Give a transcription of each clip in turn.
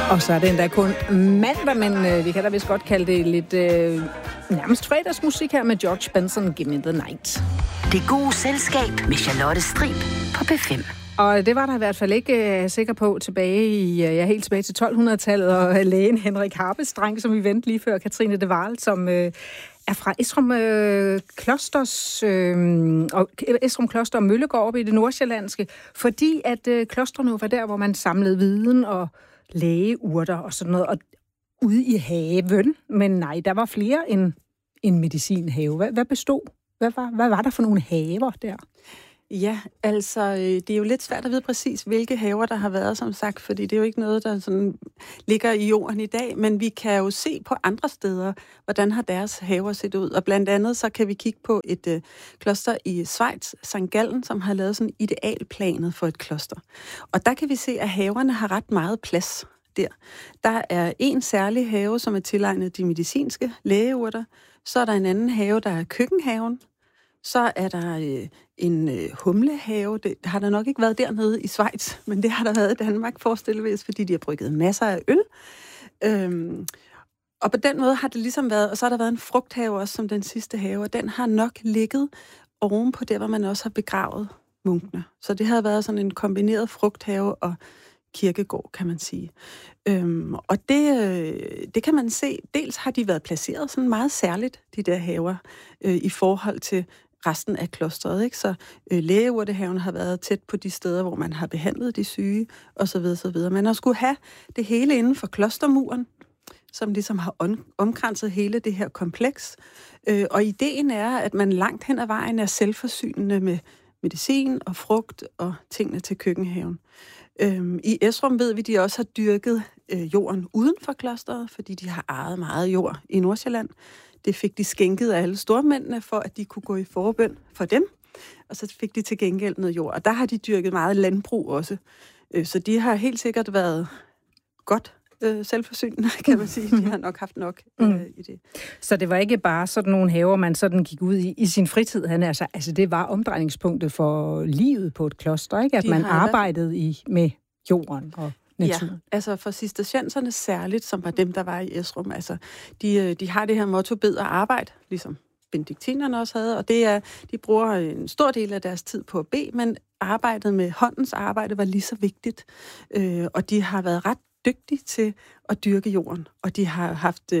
Og så er det endda kun mandag, men vi kan da vist godt kalde det lidt nærmest fredagsmusik her med George Benson, Give Me The Night. Det gode selskab med Charlotte Strib på P5. Og det var der i hvert fald ikke sikker på helt tilbage til 1200-tallet, og lægen Henrik Harpestreng, som vi vendte lige før, Katrine de Waal, som er fra Esrum Esrum Kloster og Møllegård oppe i det nordsjællandske, fordi at klostrene var der, hvor man samlede viden og lægeurter og sådan noget, og ude i haven. Men nej, der var flere end en medicinhave. Hvad bestod? Hvad var der for nogle haver der? Ja, altså, det er jo lidt svært at vide præcis, hvilke haver der har været, som sagt, fordi det er jo ikke noget, der sådan ligger i jorden i dag, men vi kan jo se på andre steder, hvordan har deres haver set ud, og blandt andet så kan vi kigge på et kloster i Schweiz, St. Gallen, som har lavet sådan idealplanet for et kloster. Og der kan vi se, at haverne har ret meget plads der. Der er en særlig have, som er tilegnet de medicinske lægeurter, så er der en anden have, der er køkkenhaven. Så er der en humlehave. Det har der nok ikke været dernede i Schweiz, men det har der været i Danmark, forestillet, fordi de har brygget masser af øl. Og på den måde har det ligesom været, og så har der været en frugthave også, som den sidste have, og den har nok ligget ovenpå der, hvor man også har begravet munkene. Så det har været sådan en kombineret frugthave og kirkegård, kan man sige. Og det kan man se. Dels har de været placeret sådan meget særligt, de der haver, i forhold til resten af klosteret, ikke? Så lægeurtehaven har været tæt på de steder, hvor man har behandlet de syge, osv. osv. Man har skulle have det hele inden for klostermuren, som ligesom har omkranset hele det her kompleks. Og ideen er, at man langt hen ad vejen er selvforsynende med medicin og frugt og tingene til køkkenhaven. I Esrum ved vi, de også har dyrket jorden uden for klosteret, fordi de har ejet meget jord i Nordsjælland. Det fik de skænket af alle stormændene, for at de kunne gå i forbøn for dem. Og så fik de til gengæld noget jord. Og der har de dyrket meget landbrug også. Så de har helt sikkert været godt selvforsynende, kan man sige. De har nok haft nok i det. Så det var ikke bare sådan nogle haver, man sådan gik ud i sin fritid. Altså det var omdrejningspunktet for livet på et kloster, ikke? At man arbejdede med jorden og naturen. Ja, altså for cistercienserne særligt, som var dem, der var i Esrum. Altså, de har det her motto, bed og arbejde, ligesom benediktinerne også havde, og det er, de bruger en stor del af deres tid på at bede, men arbejdet med håndens arbejde var lige så vigtigt, og de har været ret dygtige til at dyrke jorden, og de har haft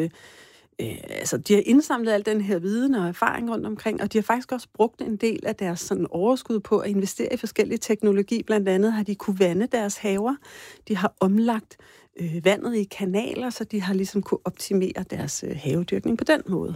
de har indsamlet al den her viden og erfaring rundt omkring, og de har faktisk også brugt en del af deres sådan overskud på at investere i forskellige teknologi. Blandt andet har de kunne vande deres haver. De har omlagt vandet i kanaler, så de har ligesom kunne optimere deres havedyrkning på den måde.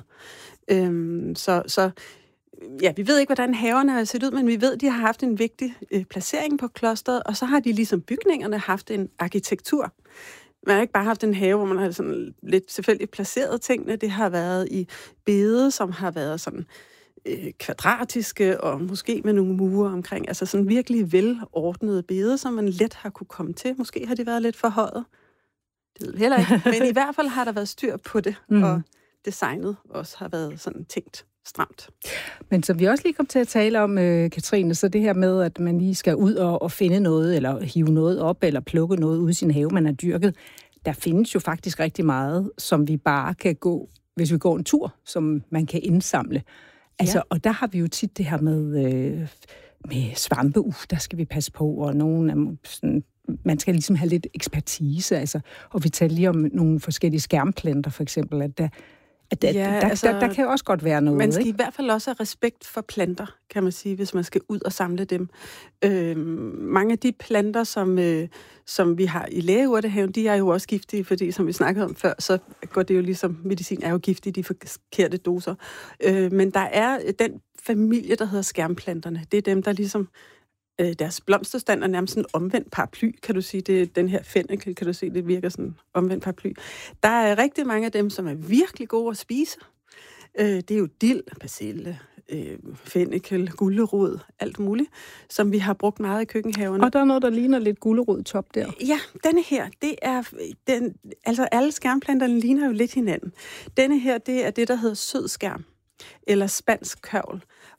Vi ved ikke, hvordan haverne har set ud, men vi ved, at de har haft en vigtig placering på klosteret, og så har de ligesom bygningerne haft en arkitektur. Man har ikke bare haft en have, hvor man har sådan lidt selvfølgelig placeret tingene. Det har været i bede, som har været sådan kvadratiske og måske med nogle mure omkring. Altså sådan virkelig velordnede bede, som man let har kunne komme til. Måske har de været lidt forhøjet. Det ved jeg heller ikke. Men i hvert fald har der været styr på det, og designet også har været sådan tænkt stramt. Men som vi også lige kom til at tale om, Katrine, så det her med, at man lige skal ud og finde noget, eller hive noget op, eller plukke noget ud i sin have, man har dyrket. Der findes jo faktisk rigtig meget, som vi bare kan gå, hvis vi går en tur, som man kan indsamle. Altså, og der har vi jo tit det her med svampe. Der skal vi passe på, og man skal ligesom have lidt ekspertise. Altså, og vi taler lige om nogle forskellige skærmplanter, for eksempel, at der kan jo også godt være noget. Man skal i hvert fald også have respekt for planter, kan man sige, hvis man skal ud og samle dem. Mange af de planter, som vi har i lægeurtehaven, de er jo også giftige, fordi som vi snakkede om før, så går det jo ligesom, medicin er jo giftig i de forkerte doser. Men der er den familie, der hedder skærmplanterne. Det er dem, der ligesom deres blomsterstand er nærmest en omvendt paraply, kan du sige. Det er den her fennikel, kan du se, det virker sådan omvendt paraply. Der er rigtig mange af dem, som er virkelig gode at spise. Det er jo dild, persille, fennikel, gulerod, alt muligt, som vi har brugt meget i køkkenhaverne. Og der er noget, der ligner lidt gulerodtop der. Ja, denne her, det er altså alle skærmplanterne ligner jo lidt hinanden. Denne her, det er det, der hedder sødskærm, eller spansk kørvel.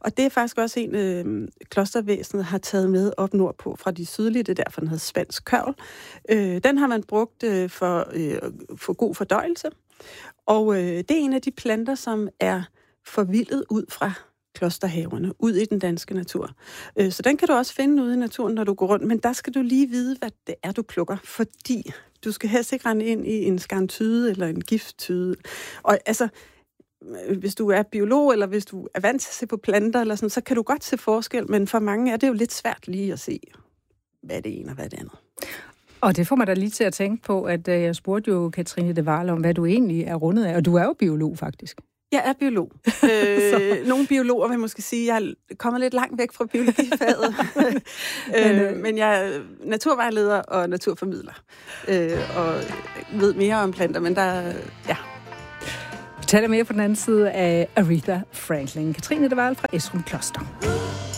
Og det er faktisk også en, klostervæsenet har taget med op nordpå fra de sydlige, det er derfor, den hedder spansk kørvel. Den har man brugt for god fordøjelse, og det er en af de planter, som er forvildet ud fra klosterhaverne, ud i den danske natur. Så den kan du også finde ude i naturen, når du går rundt, men der skal du lige vide, hvad det er, du plukker, fordi du skal helst ikke rende ind i en skarntyde eller en gifttyde. Og altså, hvis du er biolog, eller hvis du er vant til at se på planter, eller sådan, så kan du godt se forskel, men for mange er det jo lidt svært lige at se, hvad det ene og hvad det andet. Og det får mig da lige til at tænke på, at jeg spurgte jo Katrine de Waal om, hvad du egentlig er rundet af, og du er jo biolog faktisk. Jeg er biolog. Nogle biologer vil måske sige, at jeg er kommet lidt langt væk fra biologifaget. Men jeg er naturvejleder og naturformidler. Og ved mere om planter, men ja. Vi taler mere på den anden side af Aretha Franklin. Katrine de Waal fra Esrum Kloster.